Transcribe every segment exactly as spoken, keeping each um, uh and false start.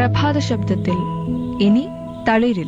പ്രഭാത ശബ്ദത്തിൽ ഇനി തളിരില്ല.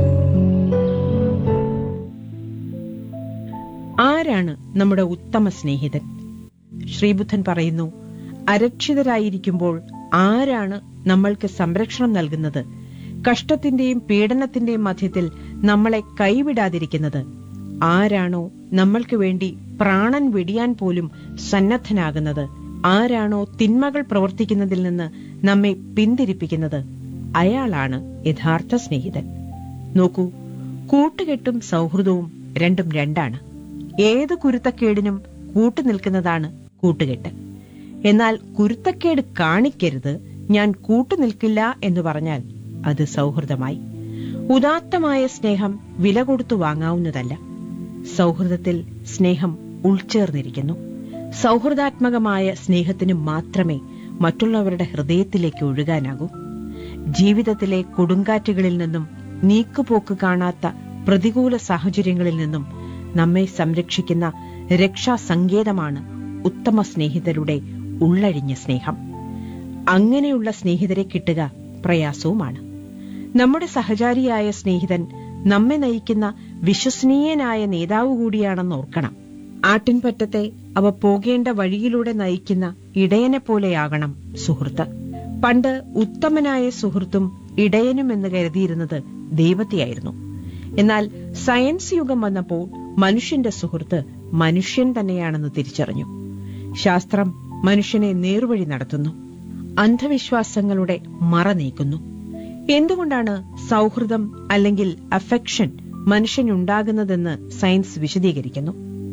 ആരാണ് നമ്മുടെ ഉത്തമ സ്നേഹിതൻ? ശ്രീബുദ്ധൻ പറയുന്നു, അരക്ഷിതരായിരിക്കുമ്പോൾ ആരാണ് നമ്മൾക്ക് സംരക്ഷണം നൽകുന്നത്? കഷ്ടത്തിന്റെയും പീഡനത്തിന്റെയും മധ്യത്തിൽ നമ്മളെ കൈവിടാതിരിക്കുന്നത്? ആരാണോ നമ്മൾക്ക് വേണ്ടി പ്രാണൻ വെടിയാൻ പോലും സന്നദ്ധനാകുന്നത്? ആരാണോ തിന്മകൾ പ്രവർത്തിക്കുന്നതിൽ നിന്ന് നമ്മെ പിന്തിരിപ്പിക്കുന്നത്? അയാളാണ് യഥാർത്ഥ സ്നേഹിതൻ. നോക്കൂ, കൂട്ടുകെട്ടും സൗഹൃദവും രണ്ടും രണ്ടാണ്. ഏത് കുരുത്തക്കേടിനും കൂട്ടുനിൽക്കുന്നതാണ് കൂട്ടുകെട്ട്. എന്നാൽ കുരുത്തക്കേട് കാണിക്കരുത്, ഞാൻ കൂട്ടുനിൽക്കില്ല എന്ന് പറഞ്ഞാൽ അത് സൗഹൃദമായി. ഉദാത്തമായ സ്നേഹം വില കൊടുത്തു വാങ്ങാവുന്നതല്ല. സൗഹൃദത്തിൽ സ്നേഹം ഉൾച്ചേർന്നിരിക്കുന്നു. സൗഹൃദാത്മകമായ സ്നേഹത്തിന് മാത്രമേ മറ്റുള്ളവരുടെ ഹൃദയത്തിലേക്ക് ഒഴുകാനാകൂ. ജീവിതത്തിലെ കൊടുങ്കാറ്റുകളിൽ നിന്നും, നീക്കുപോക്ക് കാണാത്ത പ്രതികൂല സാഹചര്യങ്ങളിൽ നിന്നും നമ്മെ സംരക്ഷിക്കുന്ന രക്ഷാസങ്കേതമാണ് ഉത്തമ സ്നേഹിതരുടെ ഉള്ളഴിഞ്ഞ സ്നേഹം. അങ്ങനെയുള്ള സ്നേഹിതരെ കിട്ടുക പ്രയാസവുമാണ്. നമ്മുടെ സഹചാരിയായ സ്നേഹിതൻ നമ്മെ നയിക്കുന്ന വിശ്വസനീയനായ നേതാവ് കൂടിയാണെന്ന് ഓർക്കണം. ആട്ടിൻപറ്റത്തെ അവ പോകേണ്ട വഴിയിലൂടെ നയിക്കുന്ന ഇടയനെ പോലെയാകണം സുഹൃത്ത്. പണ്ട് ഉത്തമനായ സുഹൃത്തും ഇടയനും എന്ന് കരുതിയിരുന്നത് ദൈവത്തെയായിരുന്നു. എന്നാൽ സയൻസ് യുഗം വന്നപ്പോൾ മനുഷ്യന്റെ സുഹൃത്ത് മനുഷ്യൻ തന്നെയാണെന്ന് തിരിച്ചറിഞ്ഞു. ശാസ്ത്രം മനുഷ്യനെ നേർവഴി നടത്തുന്നു, അന്ധവിശ്വാസങ്ങളുടെ മറ നീക്കുന്നു. എന്തുകൊണ്ടാണ് സൗഹൃദം അല്ലെങ്കിൽ അഫെക്ഷൻ മനുഷ്യനുണ്ടാകുന്നതെന്ന് സയൻസ് വിശദീകരിക്കുന്നു.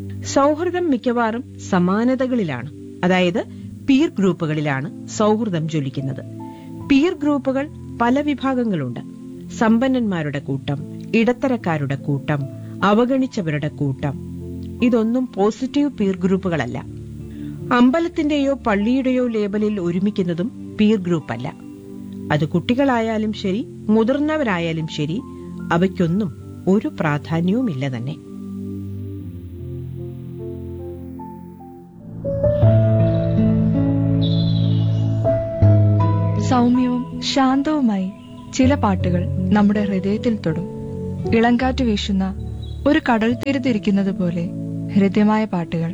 സൗഹൃദം മിക്കവാറും സമാനതകളിലാണ്, അതായത് പീർ ഗ്രൂപ്പുകളിലാണ് സൗഹൃദം ജ്വലിക്കുന്നത്. പീർ ഗ്രൂപ്പുകൾ പല വിഭാഗങ്ങളുണ്ട്. സമ്പന്നന്മാരുടെ കൂട്ടം, ഇടത്തരക്കാരുടെ കൂട്ടം, അവഗണിച്ചവരുടെ കൂട്ടം. ഇതൊന്നും പോസിറ്റീവ് പീർ ഗ്രൂപ്പുകളല്ല. അമ്പലത്തിന്റെയോ പള്ളിയുടെയോ ലേബലിൽ ഒരുമിക്കുന്നതും പീർ ഗ്രൂപ്പല്ല. അത് കുട്ടികളായാലും ശരി, മുതിർന്നവരായാലും ശരി, അവയ്ക്കൊന്നും ഒരു പ്രാധാന്യവുമില്ല തന്നെ. സൗമ്യവും ശാന്തവുമായി ചില പാട്ടുകൾ നമ്മുടെ ഹൃദയത്തിൽ തൊടും. ഇളങ്കാറ്റ് വീശുന്ന ഒരു കടൽ തീരത്തിരിക്കുന്നത് പോലെ ഹൃദ്യമായ പാട്ടുകൾ,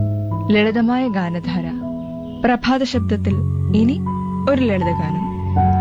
ലളിതമായ ഗാനധാര. പ്രഭാത ശബ്ദത്തിൽ ഇനി ഒരു ലളിതഗാനം.